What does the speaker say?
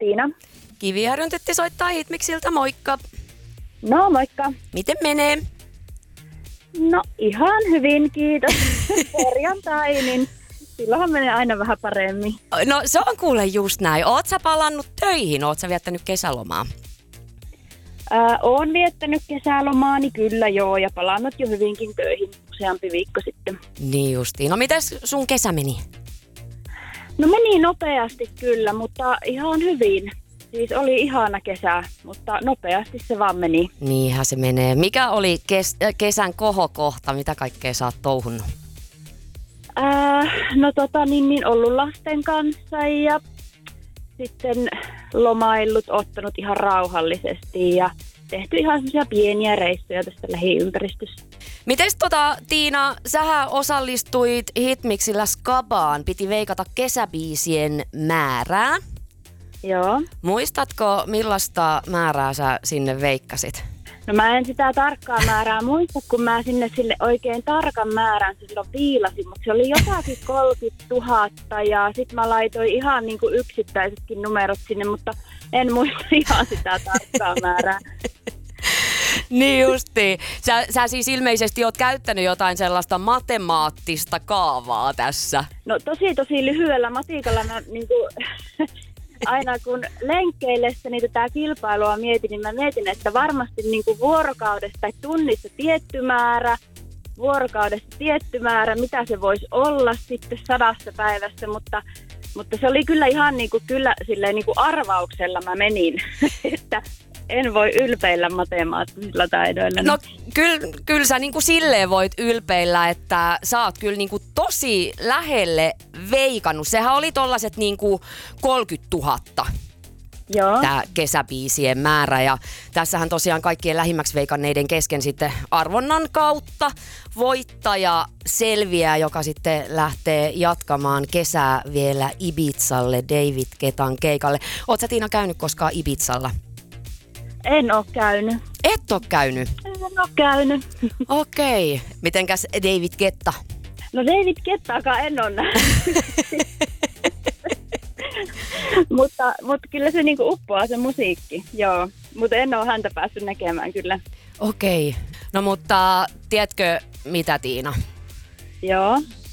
Tiina. Kivijärven tytti soittaa Hitmixiltä, moikka. No moikka. Miten menee? No ihan hyvin, kiitos. Perjantai, niin silloinhan menee aina vähän paremmin. No se on kuule just näin. Oot sä palannut töihin? Oot sä viettänyt kesälomaa? Oon viettänyt kesälomaani kyllä joo ja palannut jo hyvinkin töihin useampi viikko sitten. Niin justiin. No mites sun kesä meni? No meni nopeasti kyllä, mutta ihan hyvin. Siis oli ihana kesä, mutta nopeasti se vaan meni. Niinhän se menee. Mikä oli kesän kohokohta? Mitä kaikkea sä oot touhunnut? Ollut lasten kanssa ja sitten lomaillut, ottanut ihan rauhallisesti ja tehty ihan semmoisia pieniä reissuja tästä lähiympäristössä. Mites Tiina, sähän osallistuit Hitmixillä Skabaan, piti veikata kesäbiisien määrää. Joo. Muistatko, millaista määrää sä sinne veikkasit? No mä en sitä tarkkaa määrää muista, kun mä sinne sille oikein tarkan määrän silloin piilasin, mutta se oli jotakin 30 000 ja sit mä laitoin ihan niinku yksittäisetkin numerot sinne, mutta en muista ihan sitä tarkkaa määrää. Niin justiin. Sä siis ilmeisesti oot käyttänyt jotain sellaista matemaattista kaavaa tässä. No tosi lyhyellä matikalla mä niinku... Aina kun lenkkeillessäni tätä kilpailua mietin, niin mä mietin, että varmasti niin kuin vuorokaudessa tai tunnissa tietty määrä, vuorokaudessa tietty määrä, mitä se voisi olla sitten 100 päivässä, mutta se oli kyllä ihan niin kuin, arvauksella mä menin, että en voi ylpeillä matemaattisilla taidoilla. No kyllä sä niinku silleen voit ylpeillä, että sä oot kyllä niinku tosi lähelle veikannut. Sehän oli tollaset niinku 30 000. Joo. Tää kesäbiisien määrä ja tässähän tosiaan kaikkien lähimmäksi veikanneiden kesken sitten arvonnan kautta voittaja selviää, joka sitten lähtee jatkamaan kesää vielä Ibizalle David Guettan keikalle. Oot sä Tiina käynyt koskaan Ibizalla? En ole käynyt. Et ole käynyt? En ole käynyt. Okei. Mitenkäs David Guetta? No David Guettaakaan en ole nähnyt. mutta kyllä se niinku uppoaa se musiikki, joo. Mutta en ole häntä päässyt näkemään kyllä. Okei. No mutta tiedätkö mitä Tiina? Joo.